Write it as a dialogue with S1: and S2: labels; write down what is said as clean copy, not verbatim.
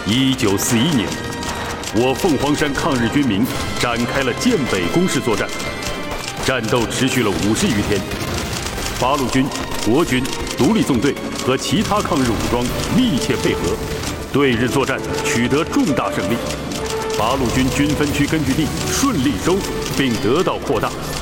S1: 1941年，我凤凰山抗日军民展开了建北攻势作战，战斗持续了50余天。八路军、国军、独立纵队和其他抗日武装密切配合，对日作战取得重大胜利。八路军军分区根据地顺利收复并得到扩大。